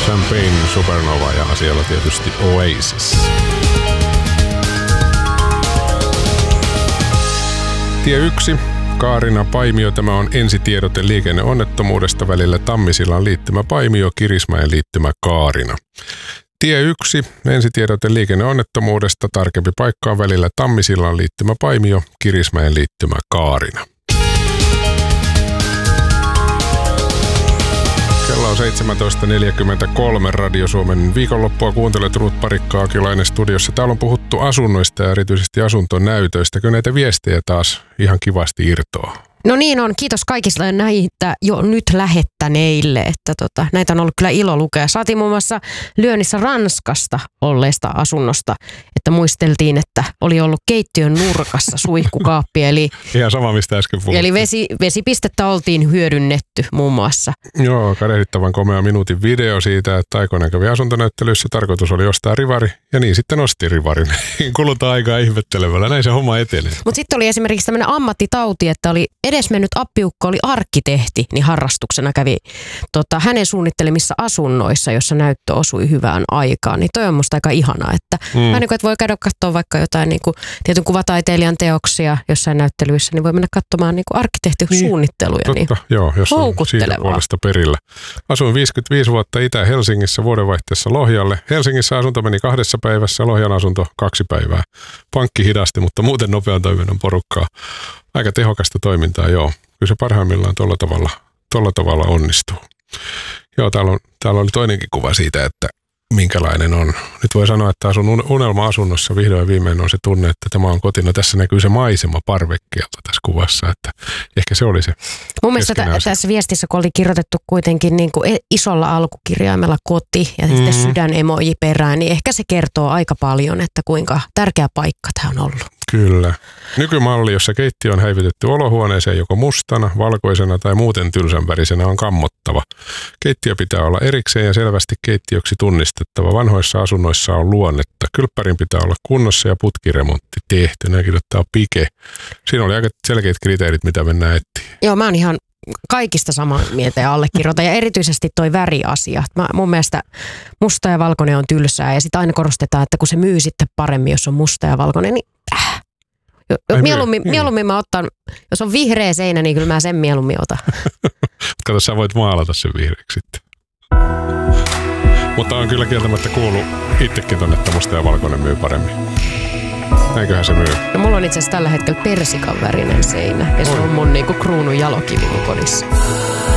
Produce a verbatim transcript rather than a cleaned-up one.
Champagne Supernova ja siellä tietysti Oasis. Tie yksi. Kaarina Paimio. Tämä on ensitiedote liikenneonnettomuudesta välillä Tammisillan liittymä Paimio, Kirismäen liittymä Kaarina. Tie yksi. Ensitiedote liikenneonnettomuudesta. Tarkempi paikka on välillä Tammisillan liittymä Paimio, Kirismäen liittymä Kaarina. Kello on seitsemäntoista neljäkymmentäkolme. Radio Suomen viikonloppua kuuntelet Ruut Parikka-Akilainen studiossa. Täällä on puhuttu asunnoista ja erityisesti asuntonäytöistä. Kyllä näitä viestejä taas ihan kivasti irtoaa. No niin on. Kiitos kaikista näitä jo nyt lähettäneille. Että tota, näitä on ollut kyllä ilo lukea. Saatiin muun muassa lyönnissä Ranskasta olleesta asunnosta, että muisteltiin, että oli ollut keittiön nurkassa suihkukaappi. Eli, ihan sama, mistä äsken puhuttiin. Eli vesi, vesipistettä oltiin hyödynnetty muun muassa. Joo, kadehdittavan komea minuutin video siitä, että aikoinaan kävi asuntonäyttelyssä. Tarkoitus oli ostaa rivari ja niin sitten osti rivarin. Kulutaan aikaa ihmettelemällä. Näin se homma etenee. Mutta sitten oli esimerkiksi tämmöinen ammattitauti, että oli edesmennyt appiukko oli arkkitehti, niin harrastuksena kävi tota, hänen suunnittelemissa asunnoissa, jossa näyttö osui hyvään aikaan. Niin toi on musta aika ihanaa, että, mm. niin kuin, että voi käydä katsoa vaikka jotain niin kuin, tietyn kuvataiteilijan teoksia jossain näyttelyissä, niin voi mennä katsomaan niin arkkitehtisuunnitteluja. Niin, totta, niin joo, jos on siitä puolesta perillä. Asuin viisikymmentäviisi vuotta Itä-Helsingissä vuodenvaihteessa Lohjalle. Helsingissä asunto meni kahdessa päivässä, Lohjan asunto kaksi päivää. Pankki hidasti, mutta muuten nopean toiminnan porukkaa. Aika tehokasta toimintaa, joo. Kyllä se parhaimmillaan tuolla tavalla, tuolla tavalla onnistuu. Joo, täällä, on, täällä oli toinenkin kuva siitä, että minkälainen on. Nyt voi sanoa, että asun unelma-asunnossa vihdoin viimein on se tunne, että tämä on kotina. Tässä näkyy se maisema parvekkeelta tässä kuvassa, että ehkä se oli se. Mun mielestä t- tässä viestissä, kun oli kirjoitettu kuitenkin niin kuin isolla alkukirjaimella koti ja sitten mm-hmm. sydänemoji perään, niin ehkä se kertoo aika paljon, että kuinka tärkeä paikka tämä on ollut. Kyllä. Nykymalli, jossa keittiö on häivytetty olohuoneeseen joko mustana, valkoisena tai muuten tylsän värisenä, on kammottava. Keittiö pitää olla erikseen ja selvästi keittiöksi tunnistettava. Vanhoissa asunnoissa on luonnetta. Kylppärin pitää olla kunnossa ja putkiremontti tehty. Näkin, että tämä on pike. Siinä oli aika selkeät kriteerit, mitä mennään etsiin. Joo, mä oon ihan kaikista samaa mieltä ja allekirjoitan. Ja erityisesti toi väriasia. Mä, mun mielestä musta ja valkoinen on tylsää ja sitten aina korostetaan, että kun se myy sitten paremmin, jos on musta ja valkoinen, niin äh. Mieluummin, mieluummin mä otan, jos on vihreä seinä, niin kyllä mä sen mieluummin otan. Kato, sä voit maalata sen vihreäksi sitten. Mutta on kyllä kieltämättä kuullut itsekin tonne, että musta ja valkoinen myy paremmin. Näinköhän se myy? No mulla on itse asiassa tällä hetkellä persikan värinen seinä ja se on mun niinku kruunun jalokivi mun kodissa.